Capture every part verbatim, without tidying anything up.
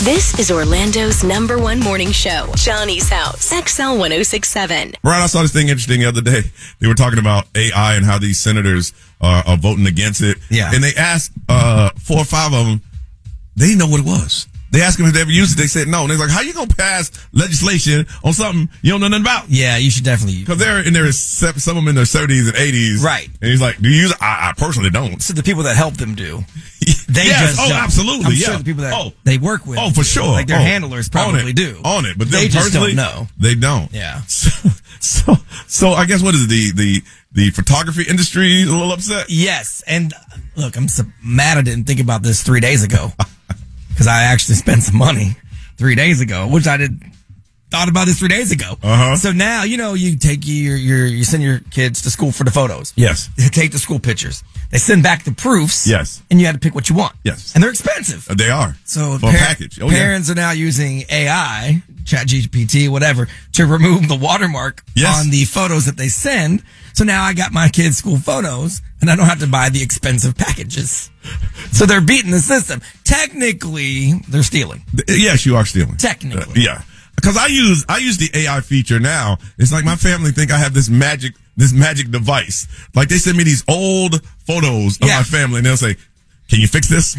This is Orlando's number one morning show, Johnny's House, X L one oh six point seven. Brian, I saw this thing interesting the other day. They were talking about A I and how these senators uh, are voting against it. Yeah. And they asked uh, four or five of them, they didn't know what it was. They asked them if they ever used it. They said no. And they're like, how you going to pass legislation on something you don't know nothing about? Yeah, you should definitely use it. Because they're in their, some of them in their seventies and eighties. Right. And he's like, do you use it? I, I personally don't. So the people that help them do. They yes. just Oh, don't. absolutely. I'm yeah. sure the people that oh. they work with. Oh, for sure. Like their oh. handlers probably on it. do. On it. But they just personally, don't know. They don't. Yeah. So, so, so I guess what is it? The, the, the photography industry is a little upset? Yes. And look, I'm so mad I didn't think about this three days ago. Because I actually spent some money three days ago, which I did thought about this three days ago. Uh-huh. So now, you know, you take your, your, you send your kids to school for the photos. Yes. They take the school pictures. They send back the proofs. Yes. And you had to pick what you want. Yes. And they're expensive. Uh, they are. So for par- a package. Oh, parents yeah. are now using A I, ChatGPT, whatever, to remove the watermark yes. on the photos that they send. So now I got my kids' school photos, and I don't have to buy the expensive packages. So they're beating the system. Technically, they're stealing. Yes, you are stealing. Technically. Uh, yeah. Because I use, I use the A I feature now. It's like my family think I have this magic, this magic device. Like they send me these old photos of yeah. my family and they'll say, can you fix this?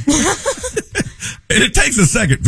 And it takes a second.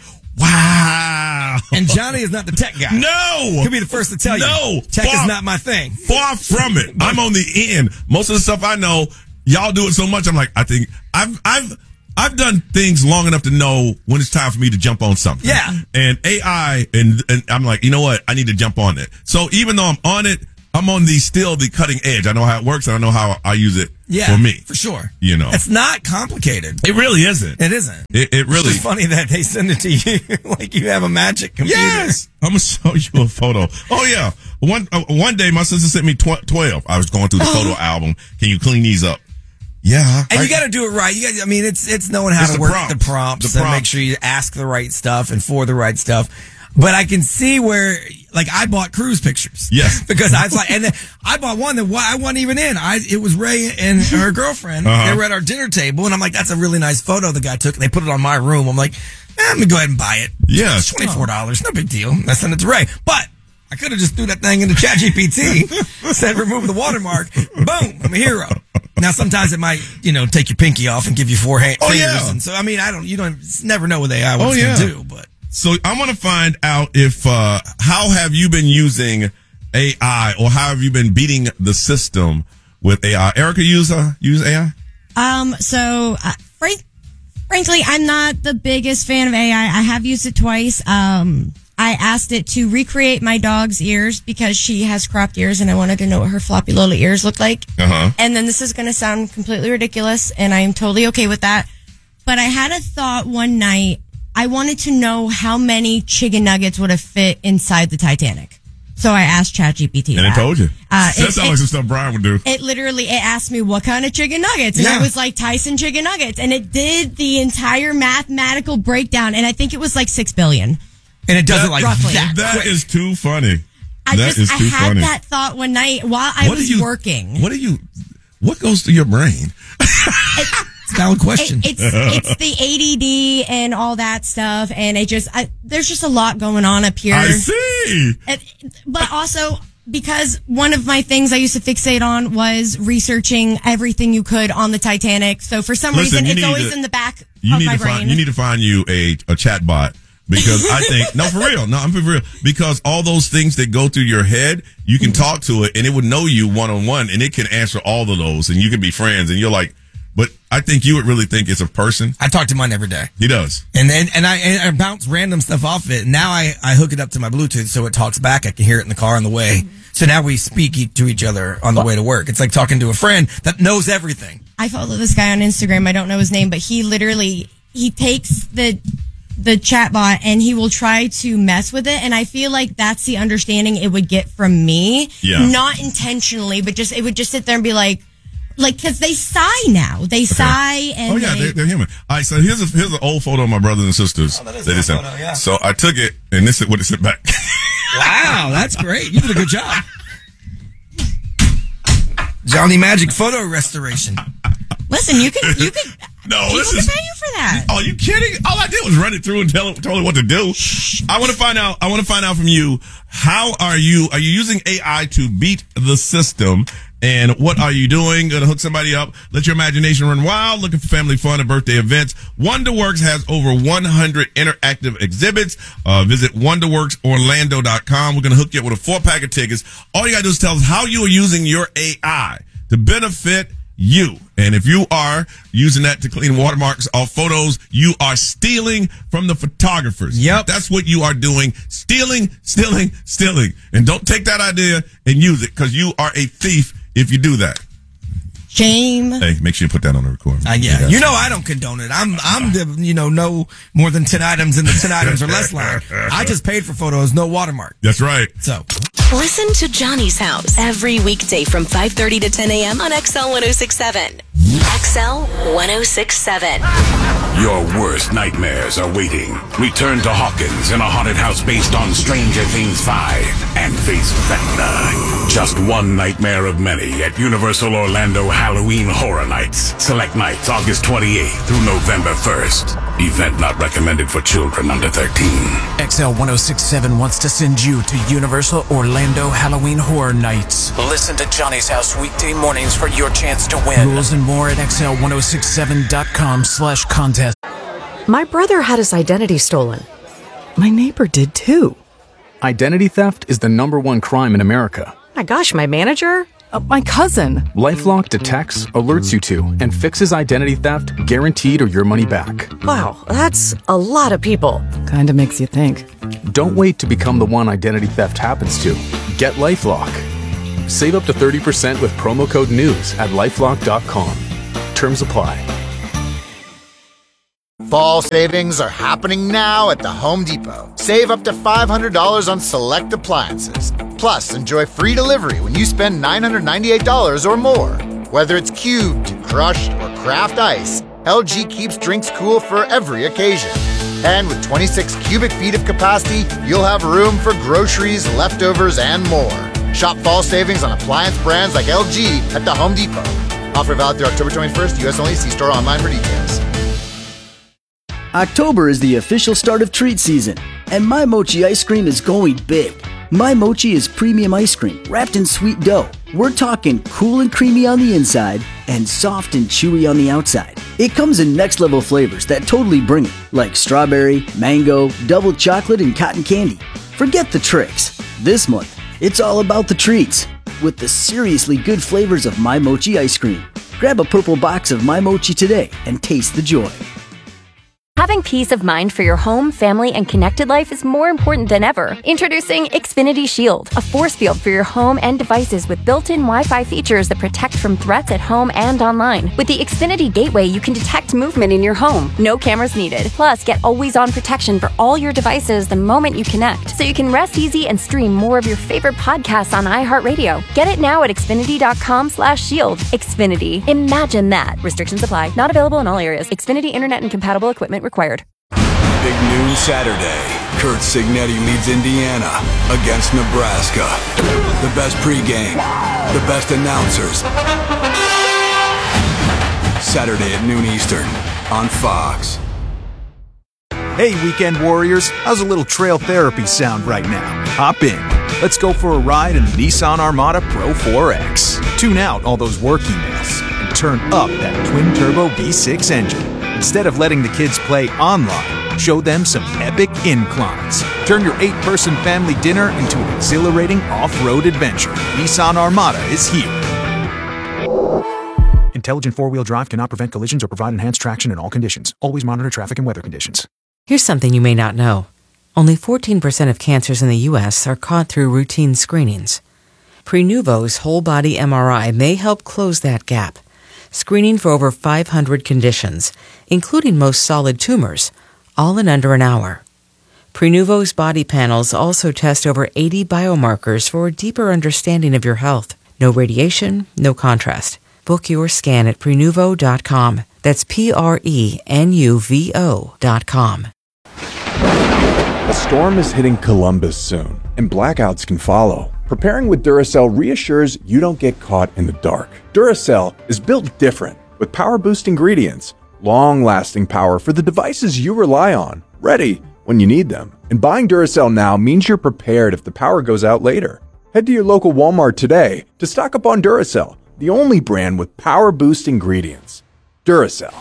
Wow. And Johnny is not the tech guy. No. He'll be the first to tell you. No. Tech far, is not my thing. Far from it. I'm on the end. Most of the stuff I know, y'all do it so much. I'm like, I think I've, I've, I've done things long enough to know when it's time for me to jump on something. Yeah. And A I, and, and I'm like, you know what? I need to jump on it. So even though I'm on it, I'm on the still the cutting edge. I know how it works and I know how I use it yeah, for me. For sure. You know. It's not complicated. It really isn't. It isn't. It, it really. It's funny that they send it to you like you have a magic computer. Yes. I'm going to show you a photo. Oh, yeah. One uh, one day my sister sent me tw- twelve. I was going through the photo album. Can you clean these up? Yeah. And I, you got to do it right. You got I mean it's it's knowing how It's to the work prompts. the prompts The and prompts. make sure you ask the right stuff and for the right stuff. But I can see where, like, I bought cruise pictures. Yes. Because I was like, and then I bought one that I wasn't even in. I, it was Ray and her girlfriend. Uh-huh. They were at our dinner table, and I'm like, that's a really nice photo the guy took. And they put it on my room. I'm like, eh, let me go ahead and buy it. Yeah. It's twenty-four dollars. No big deal. I sent it to Ray. But I could have just threw that thing into ChatGPT, said remove the watermark. Boom. I'm a hero. Now, sometimes it might, you know, take your pinky off and give you four hand- Oh, fingers. yeah. And so, I mean, I don't, you don't never know what A I was Oh, yeah. going to do, but. So I want to find out if, uh, how have you been using A I or how have you been beating the system with A I? Erica, use, uh, use A I? Um, so, uh, frank, frankly, I'm not the biggest fan of A I. I have used it twice. Um, I asked it to recreate my dog's ears because she has cropped ears and I wanted to know what her floppy little ears look like. Uh-huh. And then this is going to sound completely ridiculous and I am totally okay with that. But I had a thought one night. I wanted to know how many chicken nuggets would have fit inside the Titanic. So I asked ChatGPT And that. it told you. Uh, that it, sounds it, like some stuff Brian would do. It literally, it asked me what kind of chicken nuggets. And Yeah. I was like, Tyson chicken nuggets. And it did the entire mathematical breakdown. And I think it was like six billion. And it does That- it like roughly. that. That quick. is too funny. I that just, is I too had funny. that thought one night while I What was do you, working. What do you, what goes through your brain? It's a valid question. It, it's it's the A D D and all that stuff, and it just I, there's just a lot going on up here. I see. And, but also because one of my things I used to fixate on was researching everything you could on the Titanic. So for some Listen, reason, you it's need always to- in the back You of need my to brain. find, you need to find you a, a chat bot. Because I think, no, for real. No, I'm for real. Because all those things that go through your head, you can talk to it and it would know you one on one and it can answer all of those and you can be friends and you're like, but I think you would really think it's a person. I talk to mine every day. He does. And then, and I, and I bounce random stuff off it. Now I, I hook it up to my Bluetooth so it talks back. I can hear it in the car on the way. So now we speak e- to each other on the way to work. It's like talking to a friend that knows everything. I follow this guy on Instagram. I don't know his name, but he literally he takes the the chatbot and he will try to mess with it. And I feel like that's the understanding it would get from me. Yeah. Not intentionally, but just, it would just sit there and be like, like, cause they sigh now. They sigh and Oh yeah, they, they're, they're human. All right, so here's a, here's an old photo of my brothers and sisters. Oh, that is they an just old sent. photo, yeah. So I took it and this is what it sent back. Wow, that's great. You did a good job. Johnny Magic photo restoration. listen, you can, you can, No, People this can is. pay you for that. Are you kidding? All I did was run it through and tell told her what to do. I want to find out. I want to find out from you. How are you? Are you using A I to beat the system? And what are you doing? Going to hook somebody up? Let your imagination run wild. Looking for family fun and birthday events? WonderWorks has over one hundred interactive exhibits. Uh, visit wonderworks orlando dot com. We're going to hook you up with a four pack of tickets. All you got to do is tell us how you are using your A I to benefit you. And if you are using that to clean watermarks off photos, you are stealing from the photographers. Yep. That's what you are doing. Stealing, stealing, stealing. And don't take that idea and use it, because you are a thief if you do that. Shame. Hey, make sure you put that on the record. Uh, yeah, you know I don't condone it. I'm I'm the you know no more than ten items in the ten items or less line. I just paid for photos, no watermark. That's right. So Listen to Johnny's House every weekday from five thirty to ten a.m. on X L one oh six point seven. X L one oh six point seven. Your worst nightmares are waiting. Return to Hawkins in a haunted house based on Stranger Things five and face Vecna. Just one nightmare of many at Universal Orlando Halloween Horror Nights. Select nights August twenty-eighth through November first. Event not recommended for children under thirteen. X L one oh six point seven wants to send you to Universal Orlando Halloween Horror Nights. Listen to Johnny's House weekday mornings for your chance to win. Rules and more at X L one oh six seven dot com slash contest. My brother had his identity stolen. My neighbor did too. Identity theft is the number one crime in America. My gosh, my manager? Uh, my cousin. LifeLock detects, alerts you to, and fixes identity theft guaranteed or your money back. Wow, that's a lot of people. Kinda makes you think. Don't wait to become the one identity theft happens to. Get LifeLock. Save up to thirty percent with promo code NEWS at lifelock dot com. Terms apply. Fall savings are happening now at the Home Depot. Save up to five hundred dollars on select appliances. Plus, enjoy free delivery when you spend nine hundred ninety-eight dollars or more. Whether it's cubed, crushed, or craft ice, L G keeps drinks cool for every occasion. And with twenty-six cubic feet of capacity, you'll have room for groceries, leftovers, and more. Shop fall savings on appliance brands like L G at the Home Depot. Offer valid through October twenty-first, U S only. See store online for details. October is the official start of treat season, and My Mochi ice cream is going big. My Mochi is premium ice cream wrapped in sweet dough. We're talking cool and creamy on the inside and soft and chewy on the outside. It comes in next level flavors that totally bring it, like strawberry, mango, double chocolate, and cotton candy. Forget the tricks. This month, it's all about the treats with the seriously good flavors of My Mochi ice cream. Grab a purple box of My Mochi today and taste the joy. Having peace of mind for your home, family, and connected life is more important than ever. Introducing Xfinity Shield, a force field for your home and devices with built-in Wi-Fi features that protect from threats at home and online. With the Xfinity Gateway, you can detect movement in your home. No cameras needed. Plus, get always-on protection for all your devices the moment you connect, so you can rest easy and stream more of your favorite podcasts on iHeartRadio. Get it now at Xfinity dot com slash shield. Xfinity. Imagine that. Restrictions apply. Not available in all areas. Xfinity Internet and compatible equipment required. Big noon Saturday. Kurt Signetti leads Indiana against Nebraska. The best pregame, the best announcers. Saturday at noon Eastern on Fox. Hey, weekend warriors. How's a little trail therapy sound right now? Hop in. Let's go for a ride in the Nissan Armada Pro four X. Tune out all those work emails and turn up that twin-turbo V six engine. Instead of letting the kids play online, show them some epic inclines. Turn your eight-person family dinner into an exhilarating off-road adventure. Nissan Armada is here. Intelligent four-wheel drive cannot prevent collisions or provide enhanced traction in all conditions. Always monitor traffic and weather conditions. Here's something you may not know. Only fourteen percent of cancers in the U S are caught through routine screenings. Prenuvo's whole-body M R I may help close that gap, screening for over five hundred conditions, including most solid tumors, all in under an hour. Prenuvo's body panels also test over eighty biomarkers for a deeper understanding of your health. No radiation, no contrast. Book your scan at prenuvo dot com. That's P R E N U V O dot com. A storm is hitting Columbus soon, and blackouts can follow. Preparing with Duracell reassures you don't get caught in the dark. Duracell is built different, with power boost ingredients, long-lasting power for the devices you rely on, ready when you need them. And buying Duracell now means you're prepared if the power goes out later. Head to your local Walmart today to stock up on Duracell, the only brand with power boost ingredients. Duracell.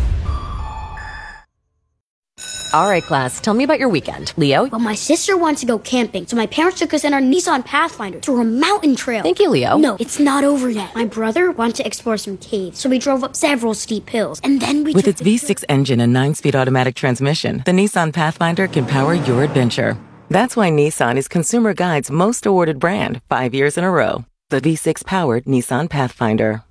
All right, class, tell me about your weekend. Leo? Well, my sister wants to go camping, so my parents took us in our Nissan Pathfinder through a mountain trail. Thank you, Leo. No, it's not over yet. My brother wanted to explore some caves, so we drove up several steep hills, and then we With took its V six engine and nine-speed automatic transmission, the Nissan Pathfinder can power your adventure. That's why Nissan is Consumer Guide's most awarded brand five years in a row. The V six-powered Nissan Pathfinder.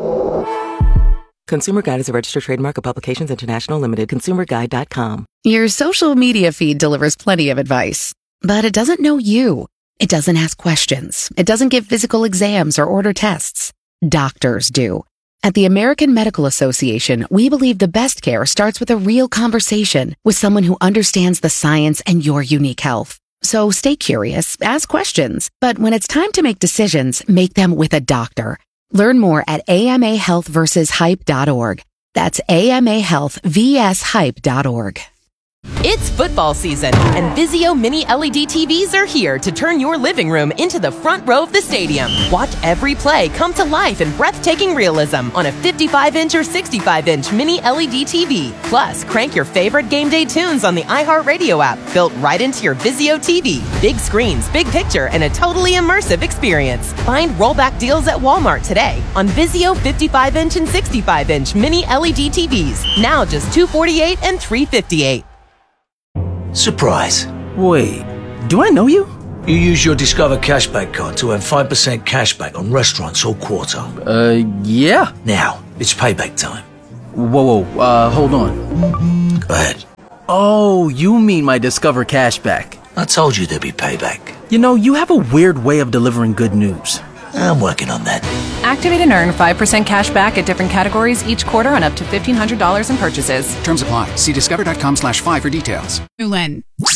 Consumer Guide is a registered trademark of Publications International Limited, consumer guide dot com. Your social media feed delivers plenty of advice, but it doesn't know you. It doesn't ask questions. It doesn't give physical exams or order tests. Doctors do. At the American Medical Association, we believe the best care starts with a real conversation with someone who understands the science and your unique health. So stay curious, ask questions, but when it's time to make decisions, make them with a doctor. Learn more at A M A health versus hype dot org. That's A M A health versus hype dot org. It's football season, and Vizio Mini L E D T Vs are here to turn your living room into the front row of the stadium. Watch every play come to life in breathtaking realism on a fifty-five inch or sixty-five inch Mini L E D T V. Plus, crank your favorite game day tunes on the iHeartRadio app, built right into your Vizio T V. Big screens, big picture, and a totally immersive experience. Find rollback deals at Walmart today on Vizio fifty-five inch and sixty-five inch Mini L E D T Vs. Now just two hundred forty-eight dollars and three hundred fifty-eight dollars. Surprise. Wait, do I know you? You use your Discover Cashback card to earn five percent cashback on restaurants all quarter. Uh, yeah. Now, it's payback time. Whoa, whoa, uh, hold on. Go ahead. Oh, you mean my Discover Cashback. I told you there'd be payback. You know, you have a weird way of delivering good news. I'm working on that. Activate and earn five percent cash back at different categories each quarter on up to fifteen hundred dollars in purchases. Terms apply. See discover dot com slash five for details. Len.